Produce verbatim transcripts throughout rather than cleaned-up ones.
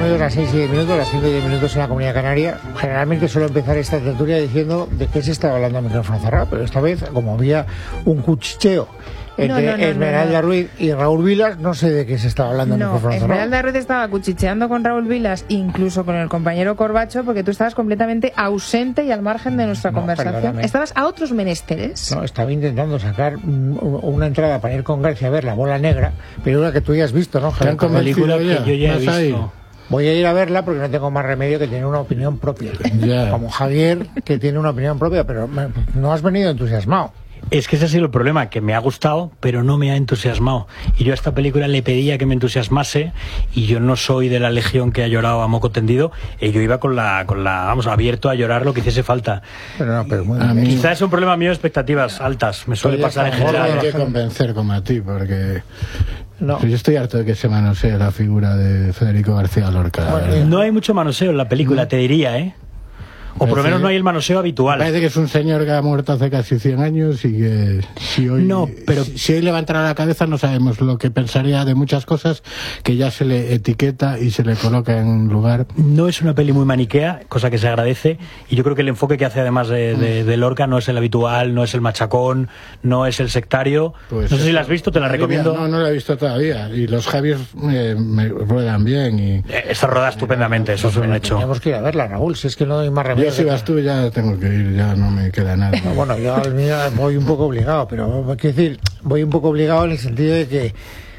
amigos, las seis y diez minutos, las cinco y diez minutos en la Comunidad Canaria. Generalmente suelo empezar esta tertulia diciendo de qué se estaba hablando a micrófono cerrado, pero esta vez, como había un cuchicheo entre no, no, no, Esmeralda no, no. Ruiz y Raúl Vilas, no sé de qué se estaba hablando no, a micrófono cerrado. Esmeralda Ruiz estaba cuchicheando con Raúl Vilas, incluso con el compañero Corbacho, porque tú estabas completamente ausente y al margen de nuestra no, conversación. Perdóname. Estabas a otros menesteres. No, estaba intentando sacar una entrada para ir con García a ver La Bola Negra, película que tú ya has visto, ¿no? ¿Te han convencido ya? Que yo ya he visto. Ahí? Voy a ir a verla porque no tengo más remedio que tener una opinión propia. Ya. Como Javier, que tiene una opinión propia, pero no has venido entusiasmado. Es que ese ha sido el problema, que me ha gustado, pero no me ha entusiasmado. Y yo a esta película le pedía que me entusiasmase, y yo no soy de la legión que ha llorado a moco tendido, y yo iba con la, con la, vamos, abierto a llorar lo que hiciese falta. Pero no, pero muy A mí- Quizás es un problema mío de expectativas altas, me suele Pues ya pasar en está, No general. hay que convencer como a ti, porque No. yo estoy harto de que se manosee la figura de Federico García Lorca. la Bueno, verdad. No hay mucho manoseo en la película, te diría, ¿eh? O por lo Parece- menos no hay el manoseo habitual. Parece que es un señor que ha muerto hace casi cien años y que si hoy, No, pero- si, si hoy levantara la cabeza no sabemos lo que pensaría de muchas cosas que ya se le etiqueta y se le coloca en un lugar. No es una peli muy maniquea, cosa que se agradece, y yo creo que el enfoque que hace además de, de, de Lorca no es el habitual, no es el machacón, no es el sectario. Pues no sé si eso. la has visto, te la recomiendo. No, no la he visto todavía. Y los Javiers eh, me ruedan bien. Y Eh, Está rodada estupendamente, eso es un hecho. Tenemos que ir a verla, Raúl, si es que no hay más remedio. yo si que- vas tú ya tengo que ir, ya no me queda nada. No, bueno, yo al mío voy un poco obligado, pero quiero decir, voy un poco obligado en el sentido de que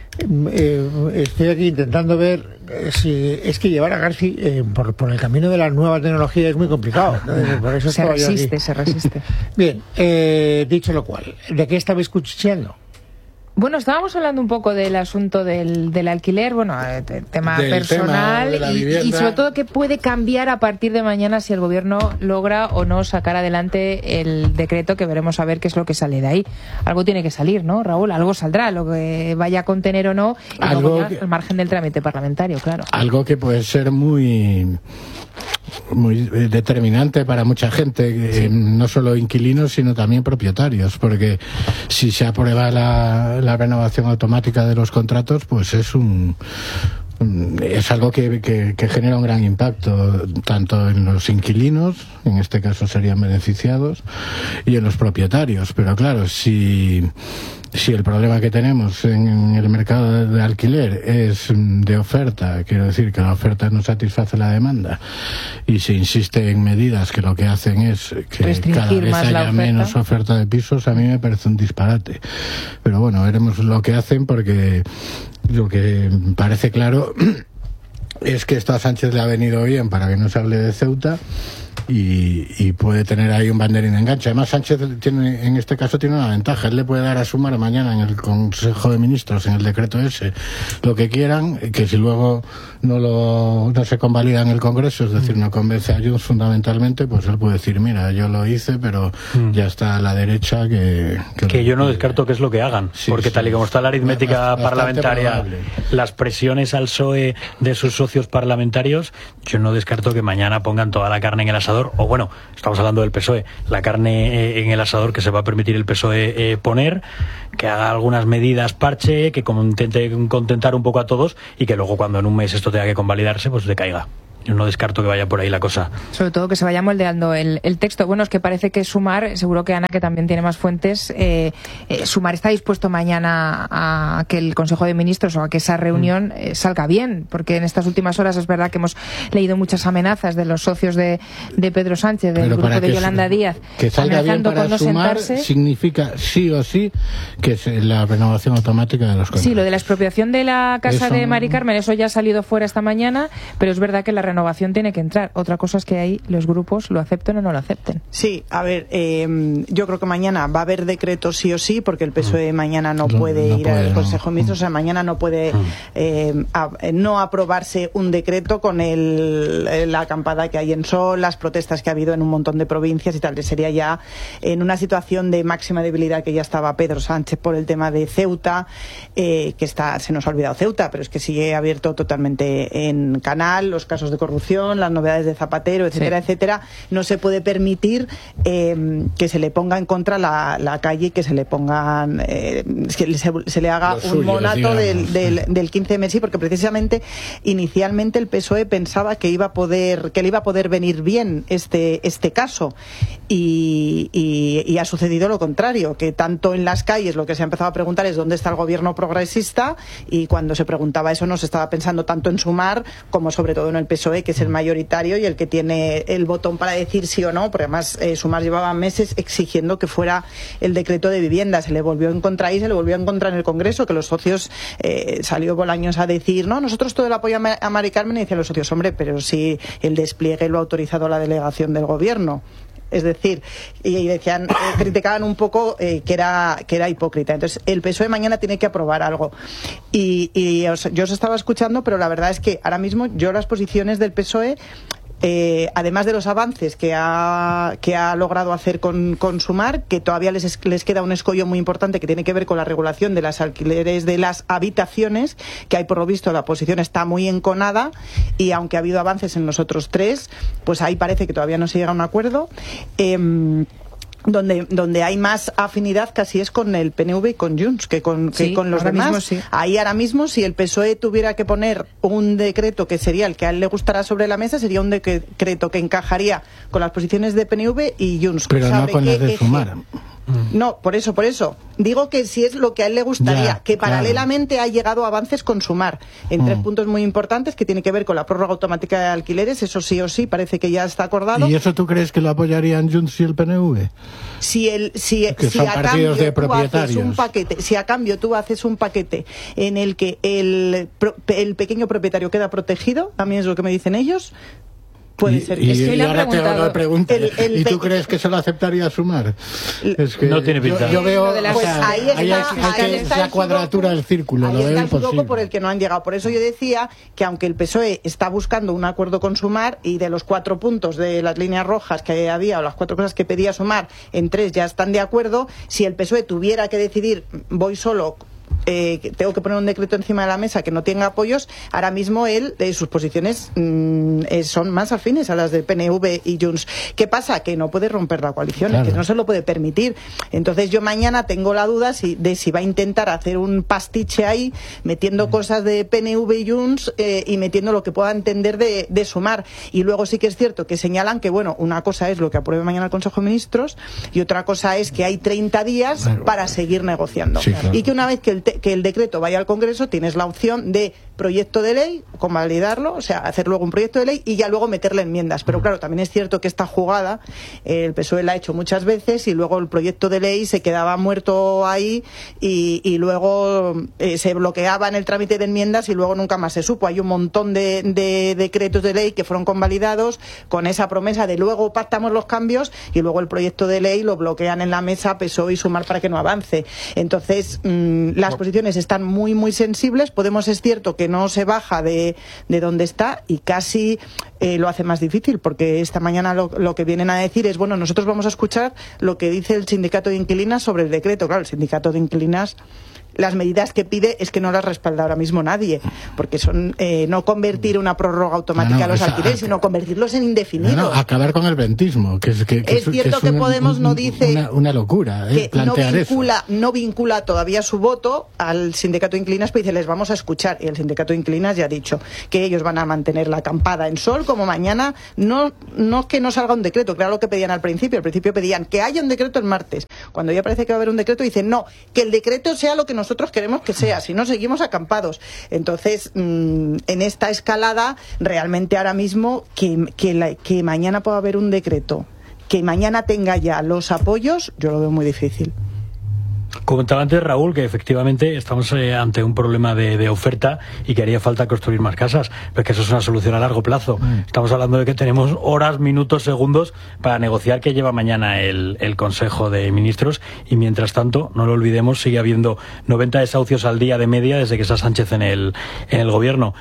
eh, estoy aquí intentando ver eh, si es que llevar a García eh, por, por el camino de la nueva tecnología es muy complicado. Entonces, por eso Se estaba yo aquí. resiste, se resiste. Bien, eh, dicho lo cual, ¿de qué estabais cuchicheando? Bueno, estábamos hablando un poco del asunto del, del alquiler, bueno, eh, te- tema Del personal tema de la y, vivienda. y sobre todo qué puede cambiar a partir de mañana si el gobierno logra o no sacar adelante el decreto, que veremos a ver qué es lo que sale de ahí. Algo tiene que salir, ¿no, Raúl? Algo saldrá, lo que vaya a contener o no, y Algo luego ya que- al margen del trámite parlamentario, claro. Algo que puede ser muy muy eh, determinante para mucha gente, eh, no solo inquilinos sino también propietarios, porque si se aprueba la, la renovación automática de los contratos, pues es un es algo que, que, que genera un gran impacto tanto en los inquilinos, en este caso serían beneficiados, y en los propietarios. Pero claro, si si el problema que tenemos en el mercado de alquiler es de oferta, quiero decir que la oferta no satisface la demanda, y se insiste en medidas que lo que hacen es que Restringir cada vez más la haya oferta. menos oferta de pisos, a mí me parece un disparate. Pero bueno, veremos lo que hacen, porque lo que parece claro es que esto a Sánchez le ha venido bien para que no se hable de Ceuta, y, y puede tener ahí un banderín de enganche. Además, Sánchez tiene, en este caso tiene una ventaja: él le puede dar a Sumar mañana en el Consejo de Ministros, en el decreto ese, lo que quieran, que si luego no lo no se convalida en el Congreso, es decir, no convence a Junts fundamentalmente, pues él puede decir, mira, yo lo hice, pero Mm. ya está a la derecha que... Que yo no descarto que es lo que hagan, Sí, porque sí. tal y como está la aritmética Bastante parlamentaria, probable. las presiones al P S O E de sus socios parlamentarios, yo no descarto que mañana pongan toda la carne en el asador, o bueno, estamos hablando del P S O E, la carne eh, en el asador que se va a permitir el P S O E eh, poner, que haga algunas medidas parche, que como intente contentar un poco a todos, y que luego cuando en un mes esto tenga que convalidarse, pues decaiga. Yo no descarto que vaya por ahí la cosa. Sobre todo que se vaya moldeando el, el texto. Bueno, es que parece que Sumar, seguro que Ana, que también tiene más fuentes, eh, eh, Sumar está dispuesto mañana a que el Consejo de Ministros o a que esa reunión eh, salga bien, porque en estas últimas horas es verdad que hemos leído muchas amenazas de los socios de, de Pedro Sánchez, del Pero grupo para de que Yolanda se- Díaz, que salga bien amenazando para con no Sumar sentarse. significa sí o sí que es la renovación automática de los contratos. Sí, lo de la expropiación de la casa Eso- de Mari Carmen, eso ya ha salido fuera esta mañana, pero es verdad que la renovación tiene que entrar. Otra cosa es que ahí los grupos lo acepten o no lo acepten. Sí, a ver, eh, yo creo que mañana va a haber decreto sí o sí, porque el P S O E mañana no No, puede no ir puede, al no. Consejo de Ministros, o sea, mañana no puede eh, a- no aprobarse un decreto con el, eh, la acampada que hay en Sol, las protestas que ha habido en un montón de provincias y tal. Sería ya en una situación de máxima debilidad que ya estaba Pedro Sánchez por el tema de Ceuta, eh, que está se nos ha olvidado Ceuta, pero es que sigue abierto totalmente en Canal, los casos de corrupción, las novedades de Zapatero, etcétera, sí. etcétera, no se puede permitir eh, que se le ponga en contra la, la calle y que se le pongan, eh, que se, se le haga Los un suyos, monato del, del, del quince eme, sí, porque precisamente inicialmente el P S O E pensaba que iba a poder, que le iba a poder venir bien este, este caso y, y, y ha sucedido lo contrario, que tanto en las calles lo que se ha empezado a preguntar es dónde está el gobierno progresista, y cuando se preguntaba eso no se estaba pensando tanto en Sumar como sobre todo en el P S O E, que es el mayoritario y el que tiene el botón para decir sí o no, porque además eh, Sumar llevaba meses exigiendo que fuera el decreto de vivienda. Se le volvió en contra ahí, se le volvió en contra en el Congreso, que los socios eh, salió Bolaños a decir, no, nosotros todo el apoyo a, a Mari Carmen, y decían los socios, hombre, pero si el despliegue lo ha autorizado la delegación del gobierno. Es decir, y decían, eh, criticaban un poco eh, que era que era hipócrita. Entonces, el P S O E mañana tiene que aprobar algo. Y, y os, yo os estaba escuchando, pero la verdad es que ahora mismo yo las posiciones del P S O E, Eh, además de los avances que ha, que ha logrado hacer con, con Sumar, que todavía les, les queda un escollo muy importante que tiene que ver con la regulación de las alquileres de las habitaciones, que hay por lo visto la posición está muy enconada, y aunque ha habido avances en los otros tres, pues ahí parece que todavía no se llega a un acuerdo. Eh, Donde, donde hay más afinidad casi es con el P N V y con Junts que con, que sí, con los demás. Mismo, sí. Ahí ahora mismo, si el P S O E tuviera que poner un decreto que sería el que a él le gustará sobre la mesa, sería un decreto que encajaría con las posiciones de P N V y Junts. Pero no con las de Sumar. No, por eso, por eso. Digo que si es lo que a él le gustaría, ya, que paralelamente claro. ha llegado a avances con Sumar en mm. tres puntos muy importantes que tiene que ver con la prórroga automática de alquileres, eso sí o sí, parece que ya está acordado. ¿Y eso tú crees que lo apoyarían Junts y el P N V? Si el si, que si son a partidos cambio de propietarios. Tú haces un paquete, si a cambio tú haces un paquete en el que el, el pequeño propietario queda protegido, a mí es lo que me dicen ellos. Puede y, ser. Y, es que y le ahora te hago la pregunta. El, el ¿Y tú pe... crees que se lo aceptaría Sumar? Es que no tiene pinta. Yo, yo veo pues o sea, ahí está, ahí hay, ahí hay está la cuadratura del círculo. Ahí lo está veo el sudoku imposible. por el que no han llegado. Por eso yo decía que aunque el P S O E está buscando un acuerdo con Sumar, y de los cuatro puntos de las líneas rojas que había, o las cuatro cosas que pedía Sumar, en tres ya están de acuerdo, si el P S O E tuviera que decidir, voy solo, Eh, tengo que poner un decreto encima de la mesa que no tenga apoyos, ahora mismo él, eh, sus posiciones mmm, eh, son más afines a las del P N V y Junts. ¿Qué pasa? Que no puede romper la coalición, claro. que no se lo puede permitir. Entonces yo mañana tengo la duda si, de si va a intentar hacer un pastiche ahí, metiendo mm. cosas de P N V y Junts eh, y metiendo lo que pueda entender de, de Sumar. Y luego sí que es cierto que señalan que, bueno, una cosa es lo que apruebe mañana el Consejo de Ministros y otra cosa es que hay treinta días claro. para seguir negociando. Sí, claro. Y que una vez que el que el decreto vaya al Congreso, tienes la opción de proyecto de ley, convalidarlo, o sea, hacer luego un proyecto de ley y ya luego meterle enmiendas. Pero claro, también es cierto que esta jugada eh, el P S O E la ha hecho muchas veces y luego el proyecto de ley se quedaba muerto ahí y, y luego eh, se bloqueaba en el trámite de enmiendas y luego nunca más se supo. Hay un montón de, de decretos de ley que fueron convalidados con esa promesa de luego pactamos los cambios y luego el proyecto de ley lo bloquean en la mesa P S O E y Sumar para que no avance. Entonces, mmm, las posiciones están muy, muy sensibles. Podemos, es cierto que no se baja de, de donde está y casi eh, lo hace más difícil, porque esta mañana lo, lo que vienen a decir es, bueno, nosotros vamos a escuchar lo que dice el sindicato de inquilinas sobre el decreto. Claro, el sindicato de inquilinas, las medidas que pide es que no las respalda ahora mismo nadie, porque son eh, no convertir una prórroga automática no, no, a los alquileres, sino convertirlos en indefinidos. No, no, acabar con el ventismo, que es que, que es cierto que, es que Podemos un, no dice una, una locura eh, que plantear no vincula, eso. no vincula todavía su voto al sindicato de inquilinas, pero dice les vamos a escuchar, y el sindicato de inquilinas ya ha dicho que ellos van a mantener la acampada en sol como mañana, no no que no salga un decreto, claro lo que pedían al principio, al principio pedían que haya un decreto el martes, cuando ya parece que va a haber un decreto dicen no, que el decreto sea lo que nosotros queremos que sea, si no seguimos acampados. Entonces, mmm, en esta escalada, realmente ahora mismo, que, que, la, que mañana pueda haber un decreto, que mañana tenga ya los apoyos, yo lo veo muy difícil. Comentaba antes Raúl que efectivamente estamos eh, ante un problema de, de oferta y que haría falta construir más casas, pero que eso es una solución a largo plazo. Mm. Estamos hablando de que tenemos horas, minutos, segundos para negociar qué lleva mañana el, el Consejo de Ministros y mientras tanto, no lo olvidemos, sigue habiendo noventa desahucios al día de media desde que está Sánchez en el, en el gobierno.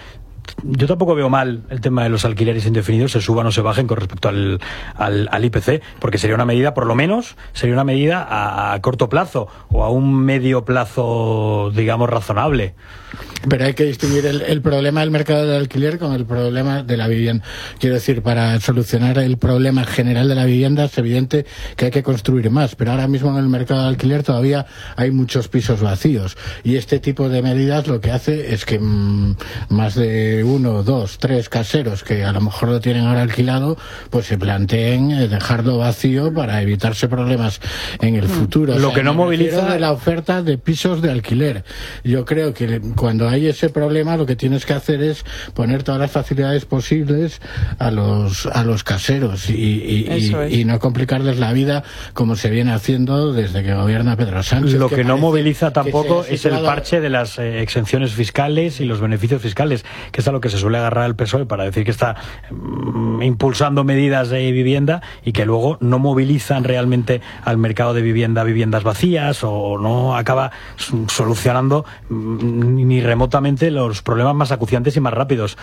yo tampoco veo mal el tema de los alquileres indefinidos, se suban o se bajen con respecto al, al, al I P C, porque sería una medida, por lo menos, sería una medida a, a corto plazo o a un medio plazo, digamos, razonable. Pero hay que distinguir el, el problema del mercado del alquiler con el problema de la vivienda. Quiero decir, para solucionar el problema general de la vivienda es evidente que hay que construir más, pero ahora mismo en el mercado del alquiler todavía hay muchos pisos vacíos y este tipo de medidas lo que hace es que mmm, más de uno, dos, tres caseros que a lo mejor lo tienen ahora alquilado, pues se planteen eh, dejarlo vacío para evitarse problemas en el futuro. Lo o sea, que no moviliza de la oferta de pisos de alquiler. Yo creo que cuando hay ese problema lo que tienes que hacer es poner todas las facilidades posibles a los a los caseros y, y, y, y no complicarles la vida como se viene haciendo desde que gobierna Pedro Sánchez. Lo que, que no moviliza tampoco es el parche de las eh, exenciones fiscales y los beneficios fiscales, que es a lo que se suele agarrar el P S O E para decir que está mm, impulsando medidas de vivienda y que luego no movilizan realmente al mercado de vivienda viviendas vacías o no acaba solucionando mm, ni remotamente los problemas más acuciantes y más rápidos.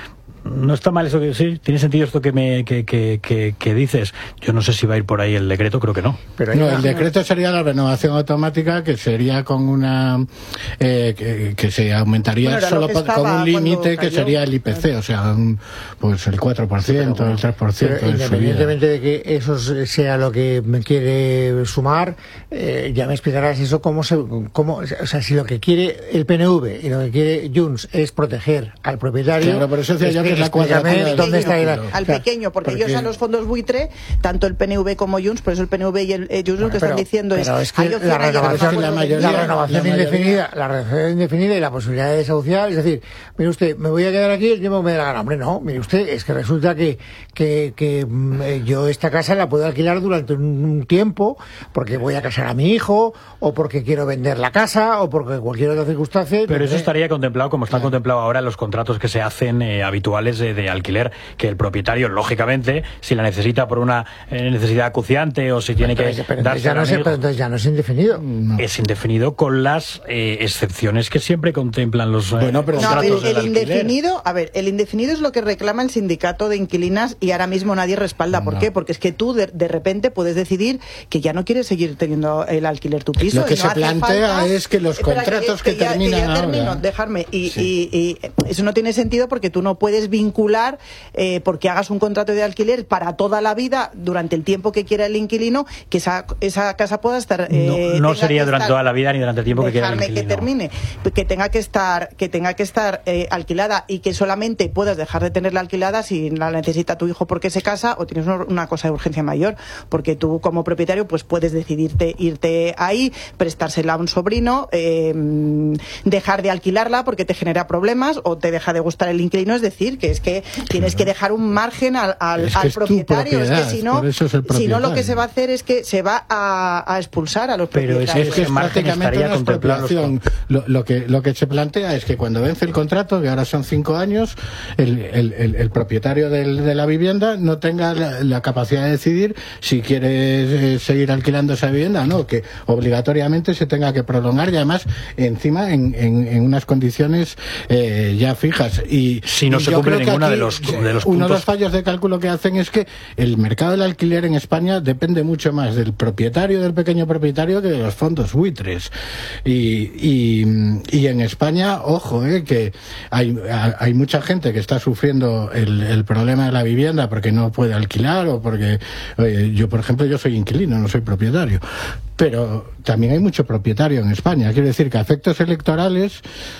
No está mal eso que sí, tiene sentido esto que me que, que, que, que dices. Yo no sé si va a ir por ahí el decreto, creo que no. Pero no, el decreto sería la renovación automática, que sería con una eh, que, que se aumentaría bueno, solo por, con un límite que sería el I P C, o sea, un, pues el cuatro por ciento, pero, el tres por ciento. Pero independientemente de que eso sea lo que me quiere sumar, eh, ya me explicarás eso cómo se cómo, o sea, si lo que quiere el P N V y lo que quiere Junts es proteger al propietario. Claro, por eso decía yo que es la cuadratura ¿dónde está el, al pequeño? Porque, porque ellos a los fondos buitre, tanto el P N V como Junts, por eso el P N V y el eh, Junts bueno, lo que pero, están diciendo es, es que la renovación, la, mayoría, la renovación la indefinida, la renovación indefinida y la posibilidad de desahuciar, es decir, mire usted, me voy a quedar aquí el tiempo que me dé la gana. Hombre, no, mire usted, es que resulta que, que, que mm, yo esta casa la puedo alquilar durante un, un tiempo porque voy a casar a mi hijo o porque quiero vender la casa o porque cualquier otra circunstancia. Pero entonces, eso estaría contemplado como está claro. contemplado ahora en los contratos que se hacen eh, habituales De, de alquiler, que el propietario, lógicamente, si la necesita por una eh, necesidad acuciante o si tiene pero, que pero darse ya no sé, pero entonces ya no es indefinido. No. Es indefinido con las eh, excepciones que siempre contemplan los eh, bueno, pero contratos no, el, del el indefinido, a ver, el indefinido es lo que reclama el sindicato de inquilinas y ahora mismo nadie respalda. ¿Por no. qué? Porque es que tú de, de repente puedes decidir que ya no quieres seguir teniendo el alquiler tu piso. Lo que y se no plantea falta, es que los espera, contratos que, que, que, que terminan ya, que ya ahora. termino, dejarme. Y, sí. y, y eso no tiene sentido porque tú no puedes vincular Eh, porque hagas un contrato de alquiler para toda la vida durante el tiempo que quiera el inquilino, que esa, esa casa pueda estar eh, no, no sería durante estar, toda la vida ni durante el tiempo que quiera el inquilino. Que termine, que tenga que estar que tenga que estar eh, alquilada y que solamente puedas dejar de tenerla alquilada si la necesita tu hijo porque se casa o tienes una cosa de urgencia mayor, porque tú como propietario pues puedes decidirte irte ahí, prestársela a un sobrino, eh, dejar de alquilarla porque te genera problemas o te deja de gustar el inquilino, es decir, que es que tienes que dejar un margen al, al, es que al es propietario, es que si no, es si no lo que se va a hacer es que se va a, a expulsar a los pero propietarios. Pero es que es prácticamente una expropiación. Lo, lo, que, lo que se plantea es que cuando vence el contrato, que ahora son cinco años, el, el, el, el propietario del, de la vivienda no tenga la, la capacidad de decidir si quiere eh, seguir alquilando esa vivienda o no, que obligatoriamente se tenga que prolongar y además encima en, en, en unas condiciones eh, ya fijas. Y si no y se cumple ninguna de los, de los uno de los fallos de cálculo que hacen es que el mercado del alquiler en España depende mucho más del propietario, del pequeño propietario, que de los fondos buitres. Y, y, y en España, ojo, eh, que hay, hay mucha gente que está sufriendo el, el problema de la vivienda porque no puede alquilar o porque, oye, yo por ejemplo, yo soy inquilino, no soy propietario. Pero también hay mucho propietario en España. Quiero decir que a efectos electorales,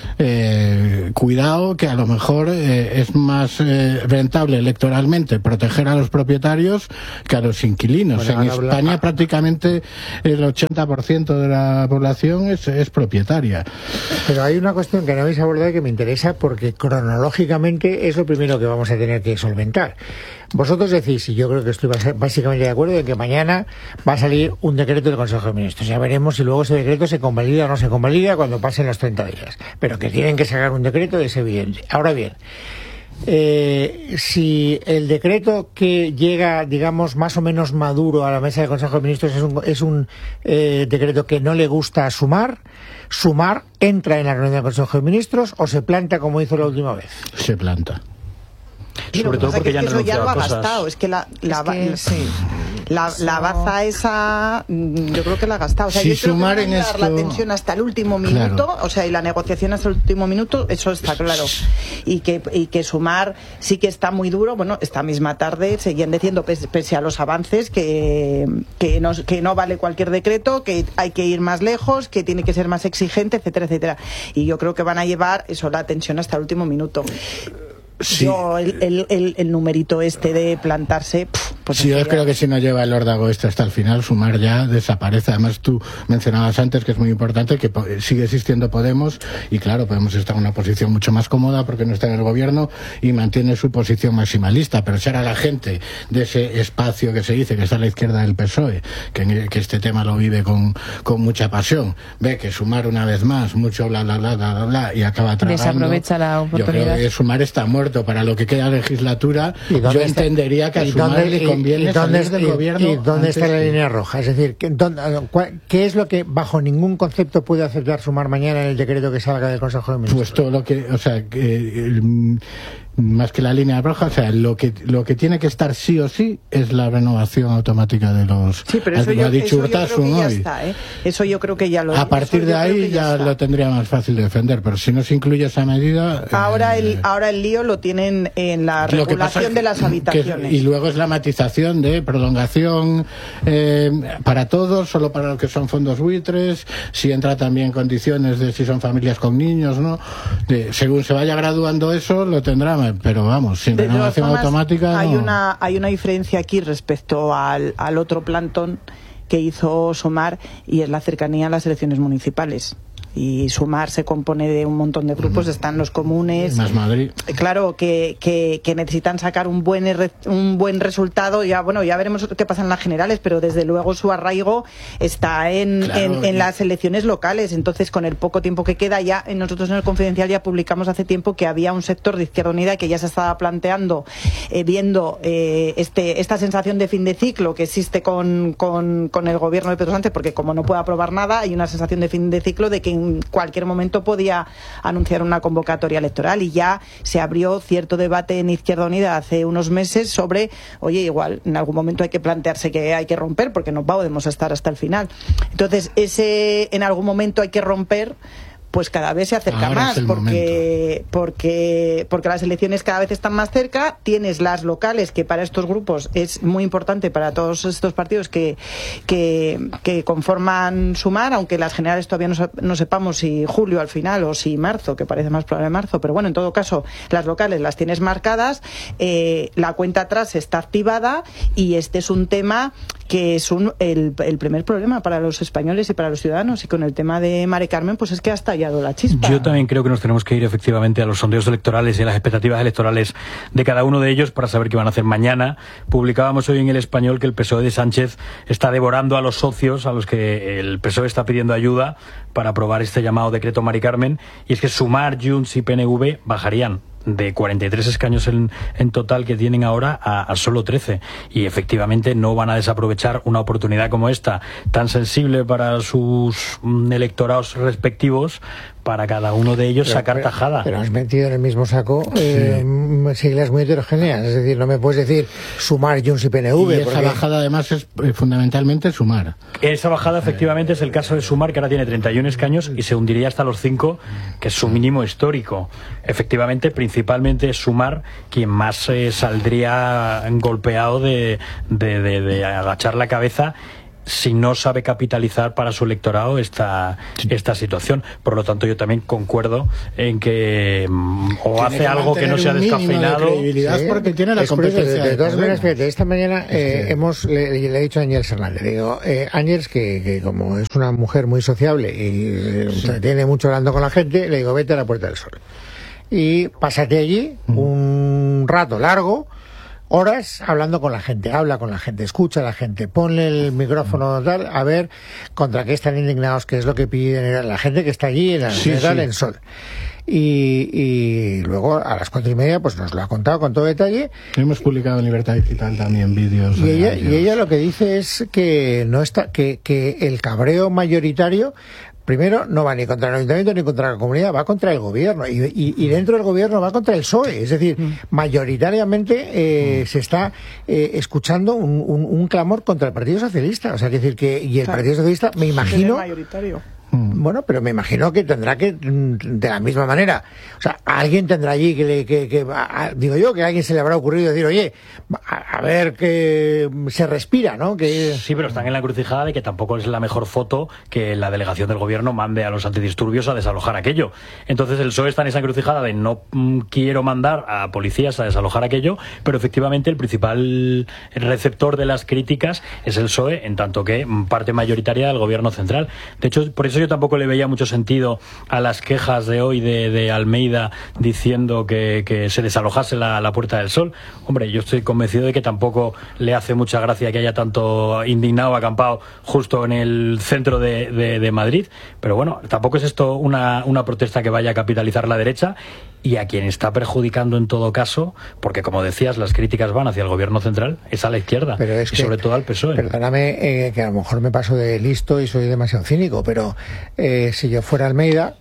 eh, cuidado que a lo mejor eh, es más eh, rentable electoralmente proteger a los propietarios que a los inquilinos. Bueno, en España hablar... prácticamente el ochenta por ciento de la población es, es propietaria. Pero hay una cuestión que no habéis abordado y que me interesa porque cronológicamente es lo primero que vamos a tener que solventar. Vosotros decís, y yo creo que estoy básicamente de acuerdo, en que mañana va a salir un decreto del Consejo de Ministros. Ya veremos si luego ese decreto se convalida o no se convalida cuando pasen los treinta días. Pero que tienen que sacar un decreto es evidente. Ahora bien, Eh, si el decreto que llega, digamos, más o menos maduro a la mesa del Consejo de Ministros es un, es un eh, decreto que no le gusta a Sumar, Sumar entra en la reunión del Consejo de Ministros o se planta como hizo la última vez. Se planta. Sí, sobre todo porque es ya que han eso ya lo ha renunciado gastado. cosas. Es que la, la, Es que, la- sí. la, la baza esa, mm, yo creo que la ha gastado. O sea, Si yo creo Sumar que van a en dar la esto- tensión hasta el último Claro. minuto, o sea, y la negociación hasta el último minuto, eso está claro. Y que, y que Sumar sí que está muy duro. Bueno, esta misma tarde seguían diciendo, pese, pese a los avances, que, que, no, que no vale cualquier decreto, que hay que ir más lejos, que tiene que ser más exigente, etcétera, etcétera. Y yo creo que van a llevar eso, la tensión hasta el último minuto. Sí. Yo, el, el, el, el numerito este de plantarse, pf, pues Sí, yo sería- creo que si no lleva el órdago este hasta el final, Sumar ya desaparece. Además, tú mencionabas antes que es muy importante que po- sigue existiendo Podemos y claro, Podemos está en una posición mucho más cómoda porque no está en el gobierno y mantiene su posición maximalista. Pero si ahora la gente de ese espacio que se dice que está a la izquierda del P S O E, que, en- que este tema lo vive con, con mucha pasión, ve que Sumar una vez más, mucho bla bla bla bla bla, bla y acaba tragando. Desaprovecha la Yo oportunidad. creo que Sumar está muerto para lo que queda de legislatura. ¿Y dónde Yo está- entendería que a y Sumar dónde- le y- conviene y dónde salir del y- gobierno. ¿Y dónde antes está la que- línea roja? Es decir, ¿qué, dónde- cuál- ¿qué es lo que bajo ningún concepto puede aceptar Sumar mañana en el decreto que salga del Consejo de Ministros? Pues todo lo que, o sea, que, el- más que la línea roja, o sea, lo que lo que tiene que estar sí o sí es la renovación automática de los. Sí, pero eso lo yo, ha dicho eso yo creo Urtasun que ya hoy. está, ¿eh? Eso yo creo que ya lo A partir eso de yo creo ahí que ya está. lo tendría más fácil de defender, pero si no se incluye esa medida. Ahora eh, el, ahora el lío lo tienen en la Lo que pasa regulación es de las que- habitaciones. y luego es la matización de prolongación eh, para todos, solo para los que son fondos buitres, si entra también condiciones de si son familias con niños, ¿no? De- según se vaya graduando eso, lo tendrá, pero vamos, sin De todas renovación formas, automática. hay no. una hay una diferencia aquí respecto al, al otro plantón que hizo Sumar y es la cercanía a las elecciones municipales. Y Sumar se compone de un montón de grupos, están los comunes. Más Madrid. Claro, que, que, que necesitan sacar un buen er- un buen resultado. Ya bueno, ya veremos qué pasa en las generales, pero desde luego su arraigo está en, Claro, en, en y- las elecciones locales. Entonces, con el poco tiempo que queda, ya nosotros en el Confidencial ya publicamos hace tiempo que había un sector de Izquierda Unida que ya se estaba planteando, eh, viendo eh, este esta sensación de fin de ciclo que existe con, con, con el gobierno de Pedro Sánchez, porque como no puede aprobar nada, hay una sensación de fin de ciclo de que en cualquier momento podía anunciar una convocatoria electoral y ya se abrió cierto debate en Izquierda Unida hace unos meses sobre, oye, igual en algún momento hay que plantearse que hay que romper porque no podemos estar hasta el final. Entonces, ese en algún momento hay que romper, pues cada vez se acerca Ahora es más el porque porque porque las elecciones cada vez están más cerca, tienes las locales que para estos grupos es muy importante, para todos estos partidos que que, que conforman Sumar, aunque las generales todavía no, no sepamos si julio al final o si marzo, que parece más probable marzo, pero bueno, en todo caso las locales las tienes marcadas, eh, la cuenta atrás está activada y este es un tema que es un, el, el primer problema para los españoles y para los ciudadanos, y con el tema de Mari Carmen pues es que ha estallado la chispa. Yo también creo que nos tenemos que ir efectivamente a los sondeos electorales y a las expectativas electorales de cada uno de ellos para saber qué van a hacer mañana. Publicábamos hoy en El Español que el P S O E de Sánchez está devorando a los socios a los que el P S O E está pidiendo ayuda para aprobar este llamado decreto Mari Carmen, y es que Sumar, Junts y P N V bajarían de cuarenta y tres escaños en, en total que tienen ahora a, a solo trece, y efectivamente no van a desaprovechar una oportunidad como esta, tan sensible para sus mm, electorados respectivos, para cada uno de ellos Pero- sacar pero- tajada. Pero has metido en el mismo saco eh, siglas muy heterogéneas. Es decir, no me puedes decir Sumar, Junts y P N V. Y esa porque- bajada además es eh, fundamentalmente Sumar. Esa bajada efectivamente es el caso de Sumar, que ahora tiene treinta y un escaños y se hundiría hasta los cinco, que es su mínimo histórico. Efectivamente, principalmente es Sumar quien más eh, saldría golpeado de, de, de, de agachar la cabeza si no sabe capitalizar para su electorado esta, esta situación. Por lo tanto, yo también concuerdo en que mm, o Tiene hace que algo que no sea mantener un mínimo de descafeinado. credibilidad Sí, porque tiene la es curioso. competencia. De, de de todas maneras, Podemos. fíjate, esta mañana eh, Sí. hemos le, le he dicho a Ángels Hernández, le digo, eh, Ángels, que, que como es una mujer muy sociable y eh, tiene mucho hablando con la gente, le digo, vete a la Puerta del Sol. Y pásate allí un rato largo, horas hablando con la gente, habla con la gente, escucha a la gente, ponle el micrófono tal, a ver contra qué están indignados, qué es lo que piden la gente que está allí en la Sí, tal, sí. en Sol. y, y luego a las cuatro y media pues nos lo ha contado con todo detalle. Hemos publicado en Libertad Digital también vídeos. Y ella, y ella lo que dice es que no está, que, que el cabreo mayoritario primero no va ni contra el ayuntamiento ni contra la comunidad, va contra el gobierno y, y, y dentro del gobierno va contra el P S O E, es decir, mm. mayoritariamente eh, mm. se está eh, escuchando un, un, un clamor contra el Partido Socialista, o sea, que decir que y el claro. Partido Socialista, me imagino, mayoritario. Bueno, pero me imagino que tendrá que, de la misma manera, o sea, alguien tendrá allí que, le, que, que a, digo yo, que a alguien se le habrá ocurrido decir, oye, a, a ver que se respira, ¿no? Que... Sí, pero están en la encrucijada de que tampoco es la mejor foto que la delegación del gobierno mande a los antidisturbios a desalojar aquello. Entonces el P S O E está en esa encrucijada de no mm, quiero mandar a policías a desalojar aquello, pero efectivamente el principal receptor de las críticas es el P S O E, en tanto que parte mayoritaria del gobierno central. De hecho, por eso yo tampoco le veía mucho sentido a las quejas de hoy de, de Almeida diciendo que, que se desalojase la, la Puerta del Sol. Hombre, yo estoy convencido de que tampoco le hace mucha gracia que haya tanto indignado acampado justo en el centro de, de, de Madrid, pero bueno, tampoco es esto una, una protesta que vaya a capitalizar la derecha. Y a quien está perjudicando en todo caso, porque como decías, las críticas van hacia el gobierno central, es a la izquierda, pero es y que, sobre todo al P S O E. Perdóname, eh, que a lo mejor me paso de listo y soy demasiado cínico, pero eh, si yo fuera Almeida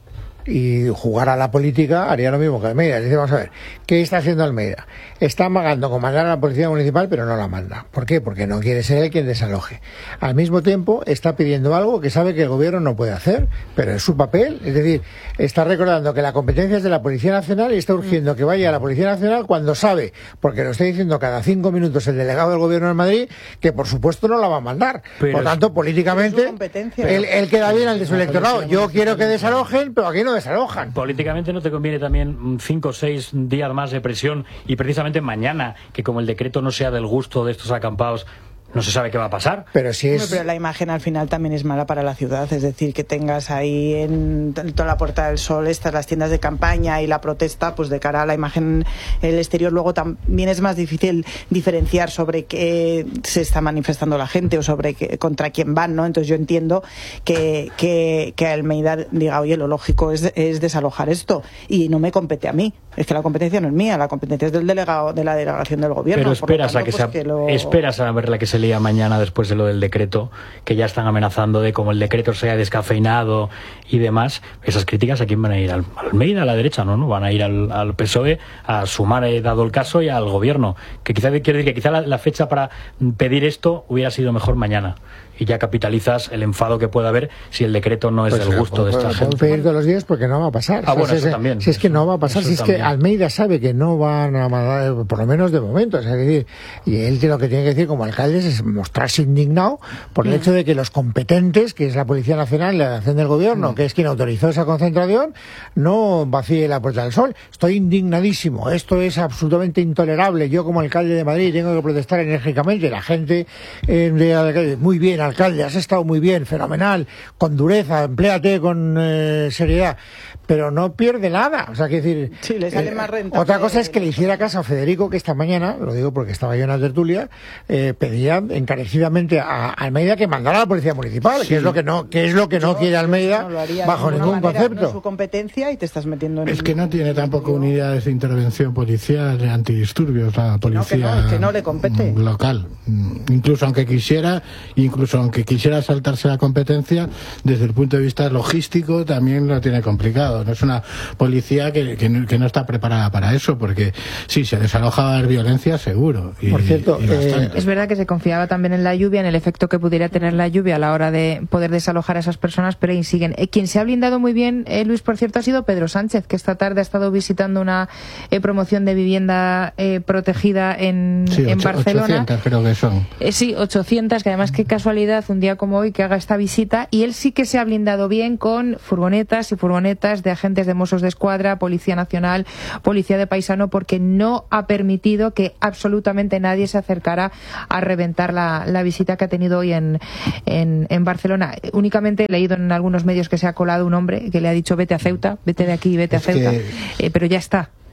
y jugara a la política, haría lo mismo que Almeida. Es decir, vamos a ver, ¿qué está haciendo Almeida? Está amagando con mandar a la policía municipal, pero no la manda. ¿Por qué? Porque no quiere ser él quien desaloje. Al mismo tiempo, está pidiendo algo que sabe que el gobierno no puede hacer, pero es su papel. Es decir, está recordando que la competencia es de la Policía Nacional y está urgiendo que vaya a la Policía Nacional cuando sabe, porque lo está diciendo cada cinco minutos el delegado del gobierno de Madrid, que por supuesto no la va a mandar. Pero por tanto, políticamente, él, él queda bien al de su electorado. Yo quiero que desalojen, pero aquí no desalojan. Políticamente no te conviene también cinco o seis días más de presión y precisamente mañana, que como el decreto no sea del gusto de estos acampados, no se sabe qué va a pasar. Pero si es... Pero la imagen al final también es mala para la ciudad, es decir, que tengas ahí en toda la Puerta del Sol estas las tiendas de campaña y la protesta, pues de cara a la imagen el exterior, luego también es más difícil diferenciar sobre qué se está manifestando la gente o sobre qué, contra quién van, ¿no? Entonces yo entiendo que, que, que Almeida diga, oye, lo lógico es, es desalojar esto y no me compete a mí. Es que la competencia no es mía, la competencia es del delegado de la delegación del gobierno. Pero esperas, tanto, a, que pues se, que lo... esperas a ver la que se lía mañana después de lo del decreto, que ya están amenazando de como el decreto sea descafeinado y demás. Esas críticas, ¿a quién van a ir? ¿Al Almeida, a la derecha? No, no, van a ir al, al P S O E a sumar, eh, dado el caso, y al gobierno. Que quizá, quiero decir que quizá la, la fecha para pedir esto hubiera sido mejor mañana. Y ya capitalizas el enfado que pueda haber si el decreto no es pues del gusto pues, de esta pues, gente. Pueden pedir todos los días porque no va a pasar. Ah, o sea, bueno, si eso es, también. Si es que no va a pasar, si es también. que Almeida sabe que no van a mandar, por lo menos de momento. O sea, es decir, y él lo que tiene que decir como alcalde es mostrarse indignado por el mm. hecho de que los competentes, que es la Policía Nacional, la Delegación del Gobierno, mm. que es quien autorizó esa concentración, no vacíe la Puerta del Sol. Estoy indignadísimo. Esto es absolutamente intolerable. Yo como alcalde de Madrid tengo que protestar enérgicamente. La gente eh, de alcalde, muy bien, alcalde, has estado muy bien, fenomenal, con dureza, empléate con eh, seriedad, pero no pierde nada. O sea, que decir, sí, le sale eh, más rentable. Otra cosa es que le hiciera caso a Federico, que esta mañana, lo digo porque estaba yo en la tertulia, eh, pedía encarecidamente a Almeida que mandara a la Policía Municipal, sí. que es lo que no, que es lo que no yo, quiere Almeida no bajo ningún manera, concepto. No es su competencia y te estás metiendo en es que no tiene tampoco unidades de intervención policial de antidisturbios, la policía no, que no, que no le compete. Local. Incluso aunque quisiera, incluso aunque quisiera saltarse la competencia, desde el punto de vista logístico también lo tiene complicado. No es una policía que, que, no, que no está preparada para eso, porque sí, se desaloja a haber violencia, seguro. Y, Por cierto, y eh, es verdad que se confiaba también en la lluvia, en el efecto que pudiera tener la lluvia a la hora de poder desalojar a esas personas, pero ahí siguen. Eh, quien se ha blindado muy bien, eh, Luis, por cierto, ha sido Pedro Sánchez, que esta tarde ha estado visitando una eh, promoción de vivienda eh, protegida en, sí, en ocho, Barcelona. ochocientas creo que son. Eh, sí, ochocientas, que además qué casualidad, un día como hoy, que haga esta visita, y él sí que se ha blindado bien con furgonetas y furgonetas de agentes de Mossos de Escuadra, Policía Nacional, Policía de Paisano, porque no ha permitido que absolutamente nadie se acercara a reventar la, la visita que ha tenido hoy en, en, en Barcelona. Únicamente he leído en algunos medios que se ha colado un hombre que le ha dicho vete a Ceuta, vete de aquí, vete es a Ceuta, que... eh, pero ya está.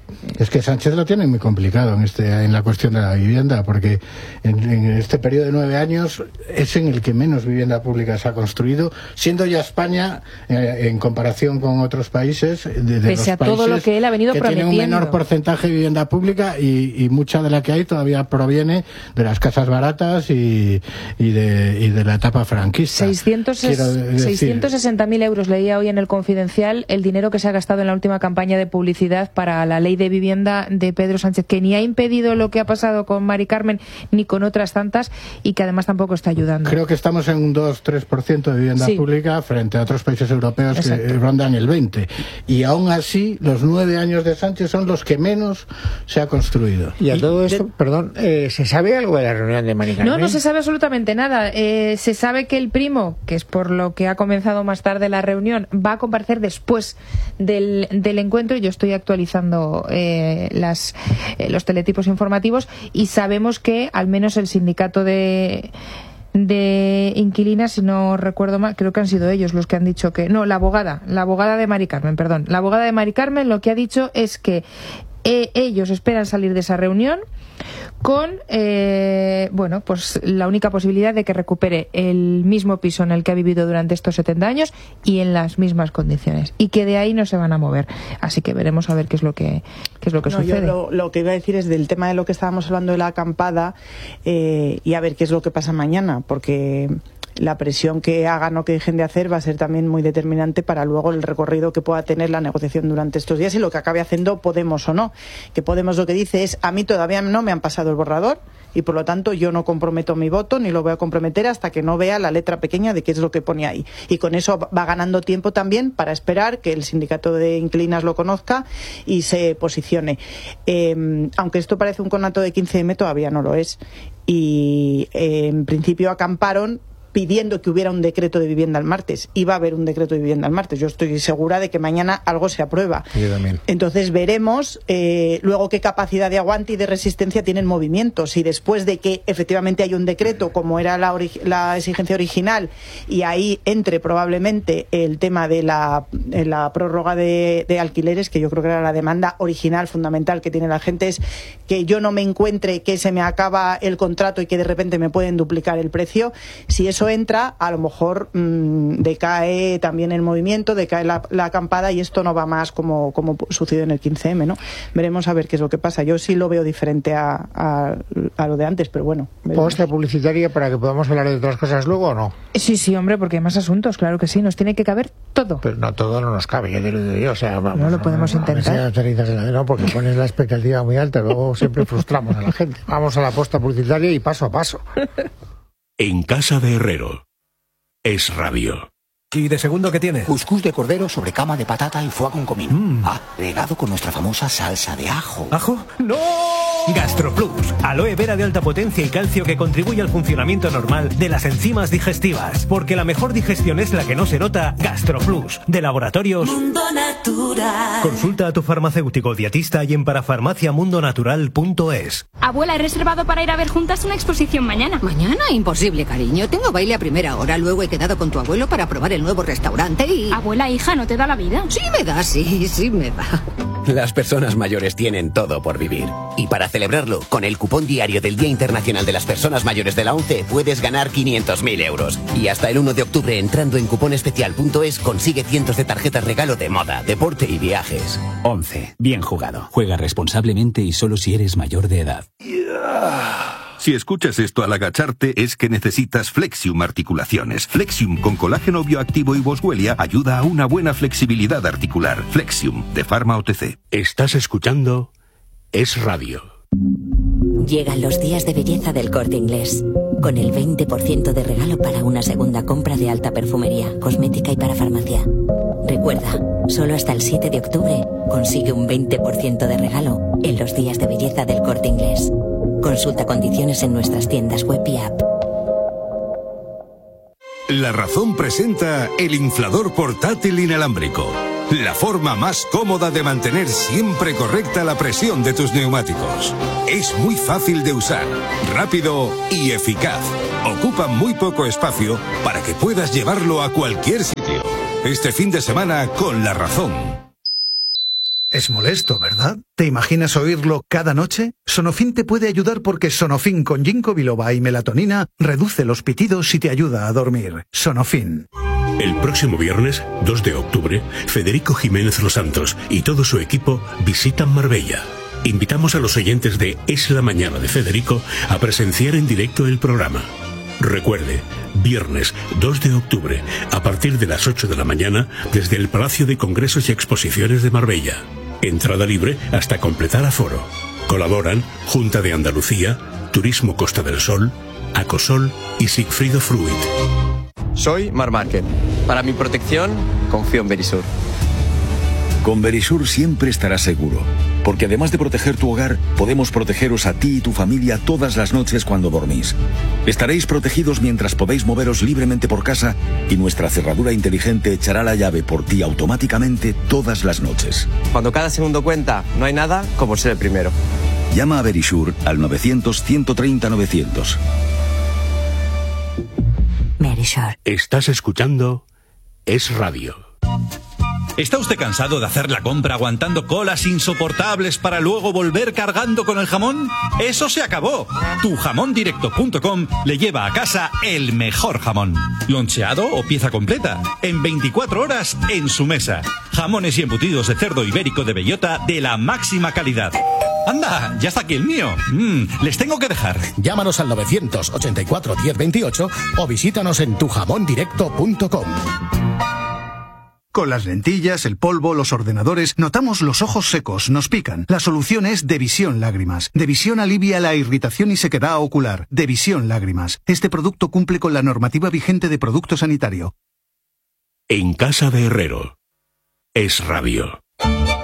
Es que Sánchez lo tiene muy complicado en este en la cuestión de la vivienda, porque en, en este periodo de nueve años es en el que menos vivienda pública se ha construido, siendo ya España, eh, en comparación con otros países, de, de pese los a todo países lo que él ha venido que prometiendo, tiene un menor porcentaje de vivienda pública y, y mucha de la que hay todavía proviene de las casas baratas y, y, de, y de la etapa franquista. seiscientos sesenta mil euros leía hoy en el Confidencial el dinero que se ha gastado en la última campaña de publicidad para la ley de vivienda de Pedro Sánchez, que ni ha impedido lo que ha pasado con Mari Carmen ni con otras tantas, y que además tampoco está ayudando. Creo que estamos en un dos a tres por ciento de vivienda sí. pública frente a otros países europeos. Exacto. Que rondan el veinte por ciento. Y aún así, los nueve años de Sánchez son los que menos se ha construido. Y a todo esto, de... perdón, eh, ¿se sabe algo de la reunión de Mari Carmen? No, no se sabe absolutamente nada. Eh, se sabe que el primo, que es por lo que ha comenzado más tarde la reunión, va a comparecer después del, del encuentro. Yo estoy actualizando eh, las, eh, los teletipos informativos y sabemos que al menos el sindicato de... de inquilinas, si no recuerdo mal, creo que han sido ellos los que han dicho que... No, la abogada, la abogada de Mari Carmen, perdón. La abogada de Mari Carmen lo que ha dicho es que eh, ellos esperan salir de esa reunión con, eh, bueno, pues la única posibilidad de que recupere el mismo piso en el que ha vivido durante estos setenta años y en las mismas condiciones, y que de ahí no se van a mover. Así que veremos a ver qué es lo que qué es lo que no, sucede. Yo lo, lo que iba a decir es del tema de lo que estábamos hablando de la acampada, eh, y a ver qué es lo que pasa mañana, porque la presión que hagan o que dejen de hacer va a ser también muy determinante para luego el recorrido que pueda tener la negociación durante estos días y lo que acabe haciendo Podemos o no. Que Podemos lo que dice es: a mí todavía no me han pasado el borrador y por lo tanto yo no comprometo mi voto ni lo voy a comprometer hasta que no vea la letra pequeña de qué es lo que pone ahí. Y con eso va ganando tiempo también para esperar que el sindicato de inquilinas lo conozca y se posicione. Eh, aunque esto parece un conato de quince eme, todavía no lo es. Y eh, en principio acamparon pidiendo que hubiera un decreto de vivienda el martes. Iba a haber un decreto de vivienda el martes. Yo estoy segura de que mañana algo se aprueba. Yo también. Entonces veremos eh, luego qué capacidad de aguante y de resistencia tienen movimientos. Si después de que efectivamente hay un decreto, como era la, la exigencia original, y ahí entre probablemente el tema de la, de la prórroga de, de alquileres, que yo creo que era la demanda original, fundamental que tiene la gente, es que yo no me encuentre que se me acaba el contrato y que de repente me pueden duplicar el precio. Si eso entra, a lo mejor mmm, decae también el movimiento, decae la, la acampada y esto no va más como, como sucedió en el quince eme, ¿no? Veremos a ver qué es lo que pasa. Yo sí lo veo diferente a, a, a lo de antes, pero bueno. ¿Posta publicitaria para que podamos hablar de otras cosas luego o no? Sí, sí, hombre, porque hay más asuntos, claro que sí, nos tiene que caber todo. Pero no, todo no nos cabe, yo te lo digo, o sea, vamos, no lo podemos no, intentar. No, no, porque pones la expectativa muy alta, luego siempre frustramos a la gente. Vamos a la posta publicitaria y paso a paso. En casa de Herrero. Es Radio. ¿Y de segundo qué tiene? Cuscús de cordero sobre cama de patata y foie con comino. Mm. Agregado con nuestra famosa salsa de ajo. ¿Ajo? ¡No! GastroPlus, aloe vera de alta potencia y calcio que contribuye al funcionamiento normal de las enzimas digestivas. Porque la mejor digestión es la que no se nota. GastroPlus, de Laboratorios Mundo Natural. Consulta a tu farmacéutico dietista y en parafarmacia mundo natural punto es. Abuela, he reservado para ir a ver juntas una exposición mañana. ¿Mañana? Imposible, cariño. Tengo baile a primera hora, luego he quedado con tu abuelo para probar el nuevo restaurante y... Abuela, hija, ¿no te da la vida? Sí me da, sí, sí me da. Las personas mayores tienen todo por vivir. Y para celebrarlo, con el cupón diario del Día Internacional de las Personas Mayores de la ONCE puedes ganar quinientos mil euros. Y hasta el uno de octubre, entrando en cuponespecial punto es, consigue cientos de tarjetas regalo de moda, deporte y viajes. ONCE. Bien jugado. Juega responsablemente y solo si eres mayor de edad. Si escuchas esto al agacharte es que necesitas Flexium Articulaciones. Flexium con colágeno bioactivo y boswellia ayuda a una buena flexibilidad articular. Flexium, de Pharma O T C. Estás escuchando Es Radio. Llegan los días de belleza del Corte Inglés, con el veinte por ciento de regalo para una segunda compra de alta perfumería, cosmética y para farmacia. Recuerda, solo hasta el siete de octubre consigue un veinte por ciento de regalo en los días de belleza del Corte Inglés. Consulta condiciones en nuestras tiendas web y app. La Razón presenta el inflador portátil inalámbrico. La forma más cómoda de mantener siempre correcta la presión de tus neumáticos. Es muy fácil de usar, rápido y eficaz. Ocupa muy poco espacio para que puedas llevarlo a cualquier sitio. Este fin de semana con La Razón. Es molesto, ¿verdad? ¿Te imaginas oírlo cada noche? Sonofin te puede ayudar porque Sonofin con ginkgo biloba y melatonina reduce los pitidos y te ayuda a dormir. Sonofin. El próximo viernes, dos de octubre, Federico Jiménez Los Santos y todo su equipo visitan Marbella. Invitamos a los oyentes de Es la Mañana de Federico a presenciar en directo el programa. Recuerde, viernes dos de octubre, a partir de las ocho de la mañana, desde el Palacio de Congresos y Exposiciones de Marbella. Entrada libre hasta completar aforo. Colaboran Junta de Andalucía, Turismo Costa del Sol, Acosol y Sigfrido Fruit. Soy Mar Márquez. Para mi protección, confío en Verisur. Con Verisur siempre estarás seguro, porque además de proteger tu hogar, podemos protegeros a ti y tu familia todas las noches cuando dormís. Estaréis protegidos mientras podéis moveros libremente por casa y nuestra cerradura inteligente echará la llave por ti automáticamente todas las noches. Cuando cada segundo cuenta, no hay nada como ser el primero. Llama a Verisur al novecientos, ciento treinta, novecientos. Verisur. Estás escuchando Es Radio. ¿Está usted cansado de hacer la compra aguantando colas insoportables para luego volver cargando con el jamón? ¡Eso se acabó! tu jamón directo punto com le lleva a casa el mejor jamón. Loncheado o pieza completa. En veinticuatro horas en su mesa. Jamones y embutidos de cerdo ibérico de bellota de la máxima calidad. ¡Anda! ¡Ya está aquí el mío! Mm, les tengo que dejar. Llámanos al novecientos ochenta y cuatro diez veintiocho o visítanos en tu jamón directo punto com. Con las lentillas, el polvo, los ordenadores, notamos los ojos secos, nos pican. La solución es Devisión Lágrimas. Devisión alivia la irritación y sequedad ocular. Devisión Lágrimas. Este producto cumple con la normativa vigente de producto sanitario. En casa de Herrero. Es Radio.